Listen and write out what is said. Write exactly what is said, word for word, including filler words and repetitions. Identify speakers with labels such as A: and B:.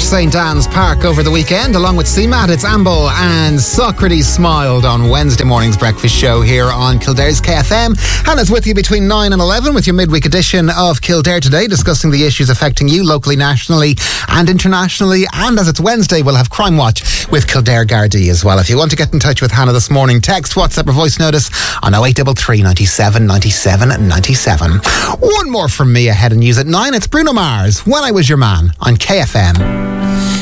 A: St Anne's Park over the weekend. Along with C MAT, it's Amble and Socrates Smiled on Wednesday morning's breakfast show here on Kildare's K F M. Hannah's with you between nine and eleven with your midweek edition of Kildare Today, discussing the issues affecting you locally, nationally and internationally. And as it's Wednesday, we'll have Crime Watch with Kildare Gardaí as well. If you want to get in touch with Hannah this morning, text, WhatsApp or voice notice on oh eight three three, ninety-seven, ninety-seven, ninety-seven. One more from me ahead of news at nine. It's Bruno Mars, When I Was Your Man on K F M.